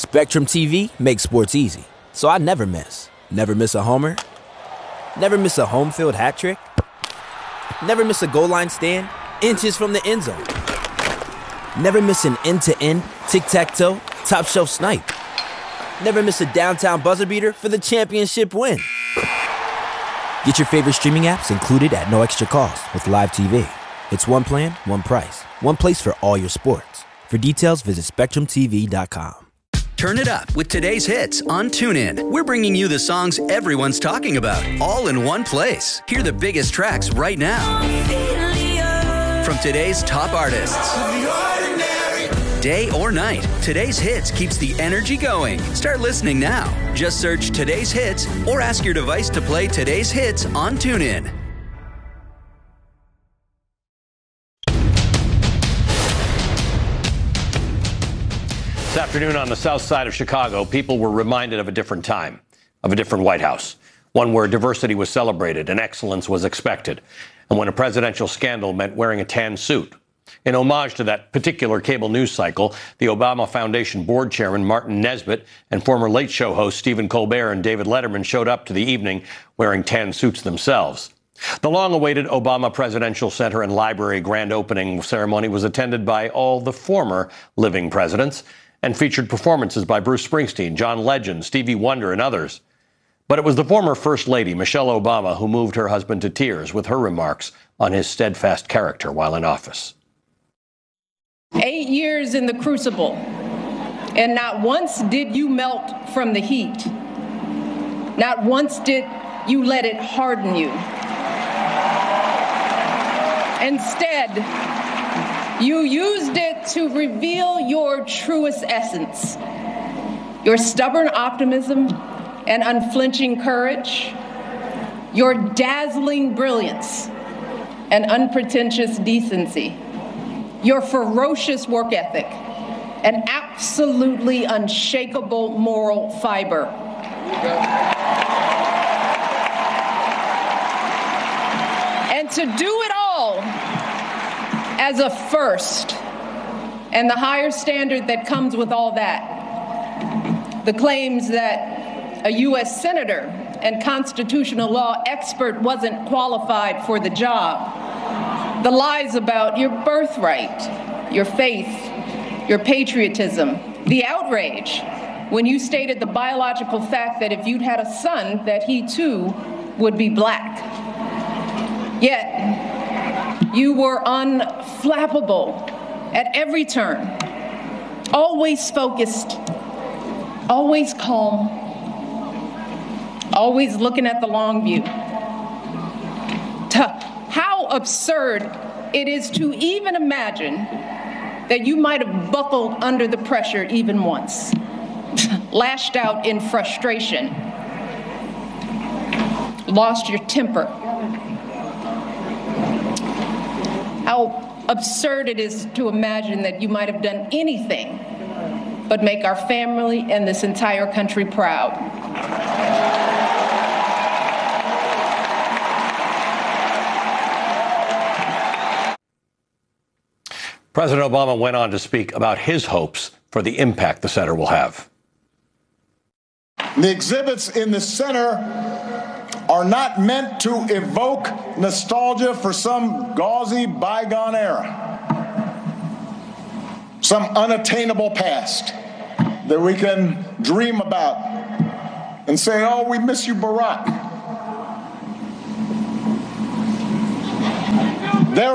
Spectrum TV makes sports easy, so I never miss. Never miss a homer. Never miss a home field hat trick. Never miss a goal line stand, inches from the end zone. Never miss an end-to-end, tic-tac-toe, top-shelf snipe. Never miss a downtown buzzer beater for the championship win. Get your favorite streaming apps included at no extra cost with Live TV. It's one plan, one price, one place for all your sports. For details, visit SpectrumTV.com. Turn it up with today's hits on TuneIn. We're bringing you the songs everyone's talking about, all in one place. Hear the biggest tracks right now from today's top artists. Day or night, today's hits keeps the energy going. Start listening now. Just search today's hits or ask your device to play today's hits on TuneIn. This afternoon on the south side of Chicago, people were reminded of a different time, of a different White House, one where diversity was celebrated and excellence was expected, and when a presidential scandal meant wearing a tan suit. In homage to that particular cable news cycle, the Obama Foundation board chairman Martin Nesbitt and former Late Show hosts Stephen Colbert and David Letterman showed up to the evening wearing tan suits themselves. The long-awaited Obama Presidential Center and Library grand opening ceremony was attended by all the former living presidents and featured performances by Bruce Springsteen, John Legend, Stevie Wonder, and others. But it was the former First Lady, Michelle Obama, who moved her husband to tears with her remarks on his steadfast character while in office. 8 years in the crucible, and not once did you melt from the heat. Not once did you let it harden you. Instead, you used it to reveal your truest essence, your stubborn optimism and unflinching courage, your dazzling brilliance and unpretentious decency, your ferocious work ethic and absolutely unshakable moral fiber. And to do it all as a first, and the higher standard that comes with all that, the claims that a U.S. senator and constitutional law expert wasn't qualified for the job, the lies about your birthright, your faith, your patriotism, the outrage when you stated the biological fact that if you'd had a son, that he too would be black. Yet, you were unflappable at every turn, always focused, always calm, always looking at the long view. How absurd it is to even imagine that you might have buckled under the pressure even once, lashed out in frustration, lost your temper. How absurd it is to imagine that you might have done anything but make our family and this entire country proud. President Obama went on to speak about his hopes for the impact the center will have. The exhibits in the center are not meant to evoke nostalgia for some gauzy bygone era, some unattainable past that we can dream about and say, oh, we miss you, Barack. They're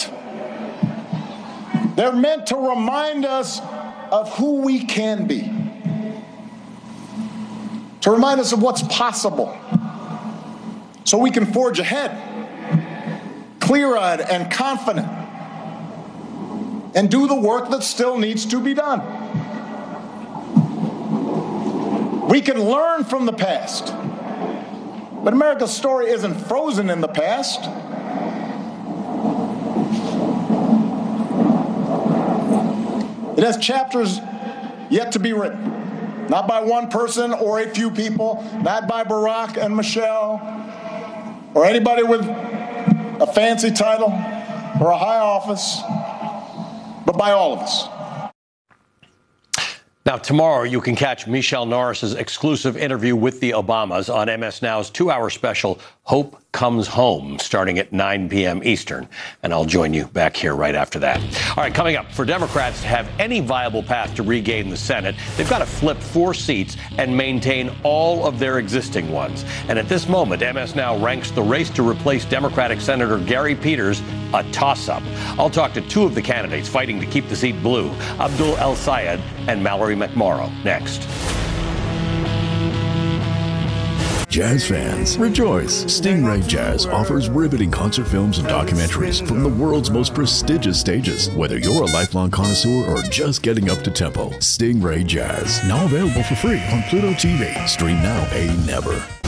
meant to remind us of who we can be, to remind us of what's possible, so we can forge ahead, clear-eyed and confident, and do the work that still needs to be done. We can learn from the past, but America's story isn't frozen in the past. It has chapters yet to be written, not by one person or a few people, not by Barack and Michelle, or anybody with a fancy title or a high office, but by all of us. Now, tomorrow you can catch Michelle Norris's exclusive interview with the Obamas on MS Now's 2-hour special, Hope Comes Home, starting at 9 p.m. Eastern. And I'll join you back here right after that. All right, coming up, for Democrats to have any viable path to regain the Senate, they've got to flip 4 seats and maintain all of their existing ones. And at this moment, MS Now ranks the race to replace Democratic Senator Gary Peters a toss-up. I'll talk to 2 of the candidates fighting to keep the seat blue, Abdul El-Sayed and Mallory McMorrow, next. Jazz fans, rejoice! Stingray Jazz offers riveting concert films and documentaries from the world's most prestigious stages. Whether you're a lifelong connoisseur or just getting up to tempo, Stingray Jazz, now available for free on Pluto TV. Stream now, pay never.